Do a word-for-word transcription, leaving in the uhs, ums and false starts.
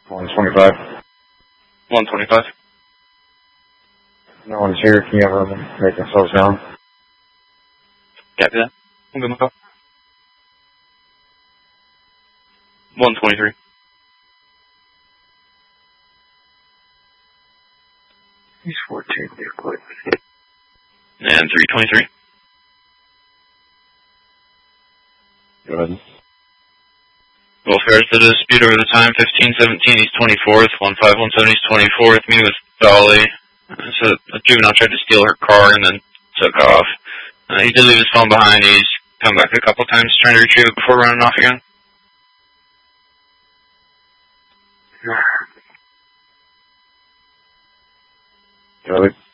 one twenty-five. one twenty-five. No one's here. Can you have them make themselves known? Copy that. I'm good, Michael. one twenty-three. He's fourteen, Euclid. And three twenty-three. Go ahead. Well, fair to the dispute over the time, fifteen seventeen, he's twenty-fourth, one five one seven, he's twenty-fourth, meeting with Dolly. Uh, so a juvenile tried to steal her car and then took off. Uh, he did leave his phone behind. He's come back a couple times trying to retrieve it before running off again. Go ahead.